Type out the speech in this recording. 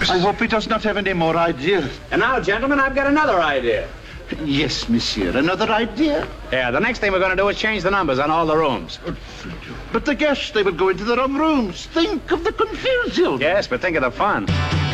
I hope he does not have any more ideas. And now, gentlemen, I've got another idea. Yes, monsieur. Another idea? Yeah, the next thing we're going to do is change the numbers on all the rooms. But the guests, they will go into the wrong rooms. Think of the confusion. Yes, but think of the fun.